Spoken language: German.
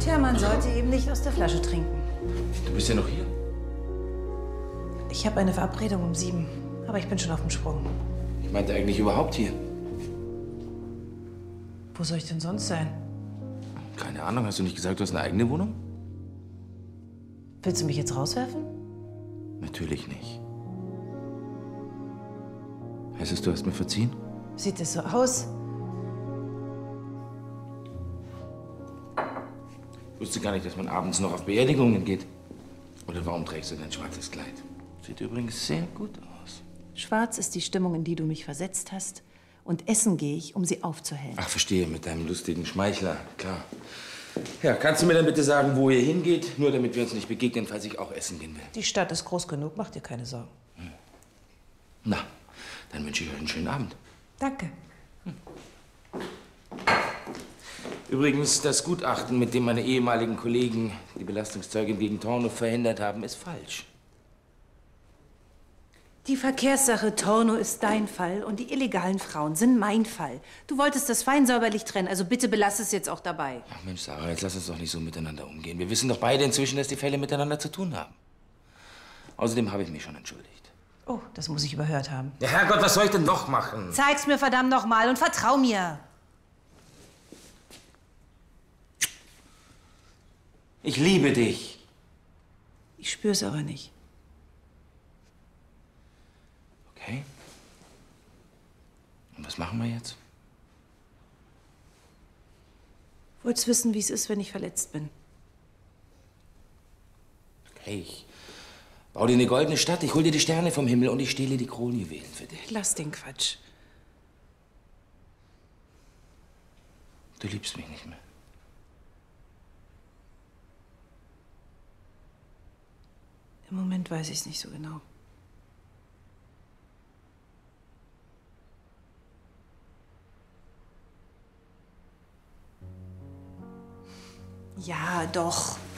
Tja, man sollte eben nicht aus der Flasche trinken. Du bist ja noch hier. Ich habe eine Verabredung um 7, aber ich bin schon auf dem Sprung. Ich meinte eigentlich überhaupt hier. Wo soll ich denn sonst sein? Keine Ahnung, hast du nicht gesagt, du hast eine eigene Wohnung? Willst du mich jetzt rauswerfen? Natürlich nicht. Heißt es, du hast mir verziehen? Sieht es so aus? Ich wusste gar nicht, dass man abends noch auf Beerdigungen geht. Oder warum trägst du dein schwarzes Kleid? Sieht übrigens sehr gut aus. Schwarz ist die Stimmung, in die du mich versetzt hast. Und essen gehe ich, um sie aufzuhellen. Ach, verstehe, mit deinem lustigen Schmeichler, klar. Ja, kannst du mir dann bitte sagen, wo ihr hingeht? Nur damit wir uns nicht begegnen, falls ich auch essen gehen will. Die Stadt ist groß genug, mach dir keine Sorgen. Na, dann wünsche ich euch einen schönen Abend. Danke. Übrigens, das Gutachten, mit dem meine ehemaligen Kollegen die Belastungszeugin gegen Tornow verhindert haben, ist falsch. Die Verkehrssache Tornow ist dein Fall und die illegalen Frauen sind mein Fall. Du wolltest das fein säuberlich trennen, also bitte belass es jetzt auch dabei. Ach Mensch, Sarah, jetzt lass uns doch nicht so miteinander umgehen. Wir wissen doch beide inzwischen, dass die Fälle miteinander zu tun haben. Außerdem habe ich mich schon entschuldigt. Oh, das muss ich überhört haben. Ja, Herrgott, was soll ich denn noch machen? Zeig's mir verdammt noch mal und vertrau mir. Ich liebe dich. Ich spür's aber nicht. Okay. Und was machen wir jetzt? Wollt's wissen, wie es ist, wenn ich verletzt bin? Okay, ich bau dir eine goldene Stadt, ich hol dir die Sterne vom Himmel und ich stehle die Kronjuwelen für dich. Lass den Quatsch. Du liebst mich nicht mehr. Im Moment weiß ich's nicht so genau. Ja, doch.